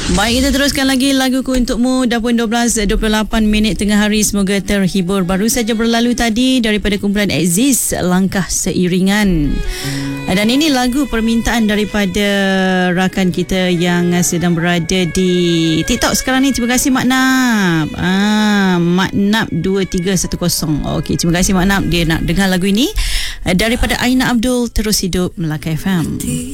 Baik, kita teruskan lagi laguku untukmu. Dah pun 12.28 minit tengah hari. Semoga terhibur. Baru saja berlalu tadi daripada kumpulan Exist, Langkah Seiringan. Dan ini lagu permintaan daripada rakan kita yang sedang berada di TikTok sekarang ni. Terima kasih Mak Nap. Mak Nap 2310. Okey, terima kasih Mak Nap. Dia nak dengar lagu ini daripada Aina Abdul. Terus hidup Melaka FM.